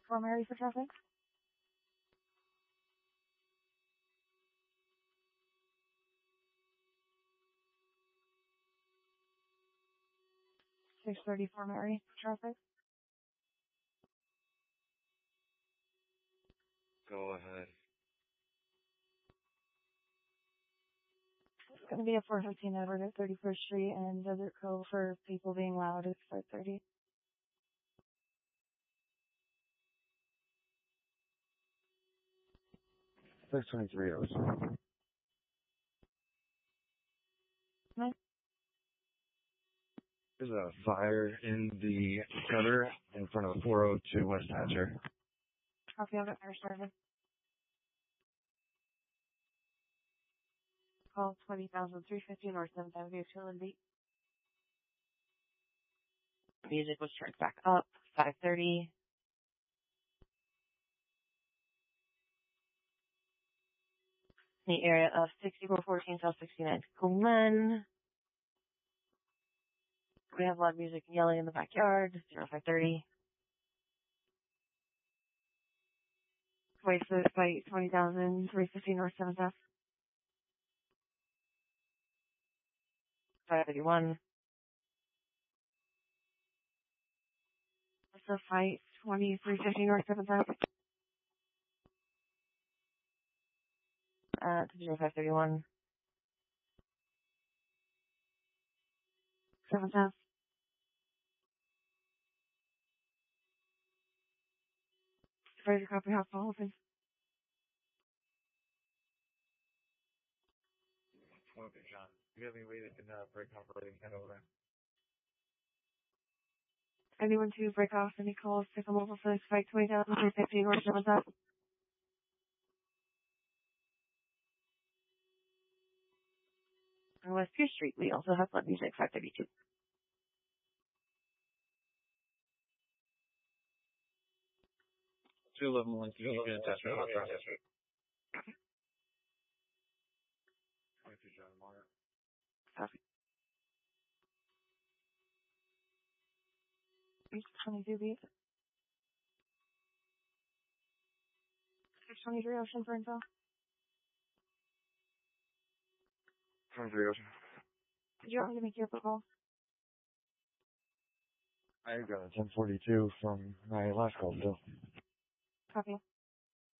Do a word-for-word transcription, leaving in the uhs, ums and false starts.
thirty-four Mary for traffic. six thirty-four Mary for traffic. Go ahead. It's going to be a four fifteen Edward at thirty-first Street and Desert Cove for people being loud. It's five thirty. six twenty-three hours. Nice. There's a fire in the gutter in front of four oh two West Hatcher. Copy of it, fire service. Call twenty thousand three fifty North seventh Avenue, Chillin Beat. Music was turned back up, five thirty. The area of sixty-four fourteen South sixty-ninth Glen. We have loud music and yelling in the backyard, zero five thirty. Wait for the fight, twenty thousand three fifty North seventh F. five thirty-one. What's the fight, twenty-three fifty North seventh F. Uh, to zero five thirty-one. seventh F. Ready to copy hospital open. Okay, John. Do you have any way that can uh, break operating head over there? Anyone to break off any calls to come over for this fight, twenty thousand three fifty North seventh F. On West Pierce Street, we also have loud music, five thirty-two. two eleven Lincoln, you can attach your hot traffic. twenty-two John Margaret. Copy. twenty-two beat. six twenty-three Ocean for info. twenty-three Ocean. Did you want me to make your call? I got a ten forty-two from my last call, Bill. Copy.